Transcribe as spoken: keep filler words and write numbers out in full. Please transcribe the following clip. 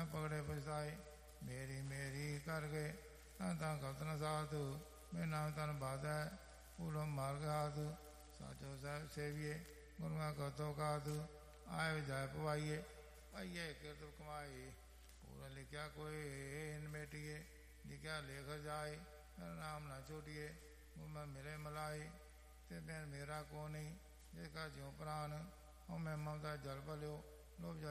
न पकड़े पछताए मेरी मेरी कर गए तन तन कतन साधु मेरे नाम तन बाधा पूर्व मार्ग हाधु साचो साहब सेविए गुरुआ कतो काधु आए जाए पवाइए पाइए कृत कमाई पूरा लिखा कोई इन बेटिए लिखा लेख जाए मेरा नाम ना छूटिए गुरु में मिले मलाई ते मैं मेरा को नहीं जिसका ज्यों प्राण और मैं ममता जल पलो लोभ